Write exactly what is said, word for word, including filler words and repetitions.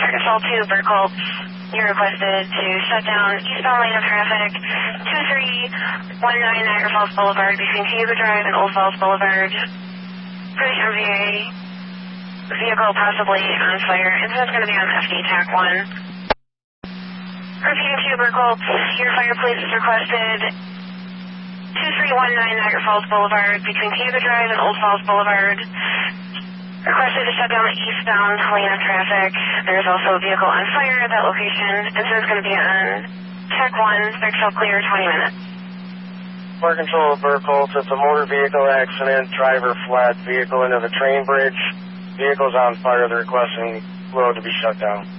Air Control two, Burkle. You're requested to shut down eastbound lane of traffic, two three one nine Niagara Falls Boulevard between Cayuga Drive and Old Falls Boulevard. For the M V A, vehicle possibly on fire. Incident's going to be on F D T A C one. Repeating to Burkle, your fire police is requested two three one nine Niagara Falls Boulevard between Cayuga Drive and Old Falls Boulevard. Requested to shut down the eastbound lane of traffic. There's also a vehicle on fire at that location. Incident's going to be on T A C one. Expect clear twenty minutes. Fire Control Burkle, it's a motor vehicle accident. Driver fled vehicle into the train bridge. Vehicle's on fire. They're requesting road to be shut down.